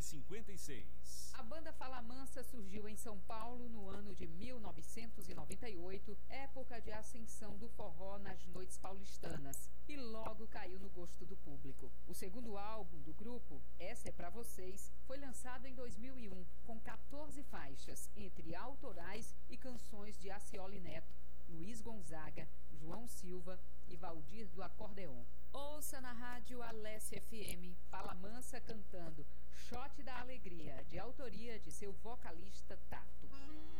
1956. A banda Fala Mansa surgiu em São Paulo no ano de 1998, época de ascensão do forró nas noites paulistanas, e logo caiu no gosto do público. O segundo álbum do grupo, Essa é Pra Vocês, foi lançado em 2001, com 14 faixas, entre autorais e canções de Acioli Neto, Luiz Gonzaga, João Silva e Valdir do Acordeon. Ouça na rádio Alessia FM, Fala Mansa cantando Shot da Alegria, de autoria de seu vocalista Tato.